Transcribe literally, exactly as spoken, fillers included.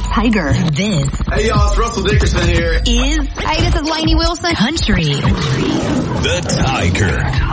Tiger. This. Hey, y'all, it's Russell Dickerson here. Is. Hey, this is Lainey Wilson. Country. The Tiger.